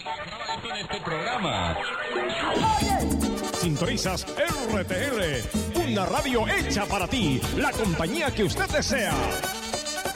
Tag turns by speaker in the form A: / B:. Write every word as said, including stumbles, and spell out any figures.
A: En este programa.
B: Sintonizas R T L, una radio hecha para ti, la compañía que usted desea.